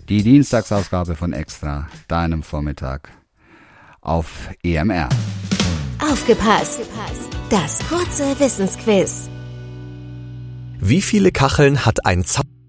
Die Dienstagsausgabe von Extra, deinem Vormittag auf EMR. Aufgepasst! Das kurze Wissensquiz. Wie viele Kacheln hat ein Zaun?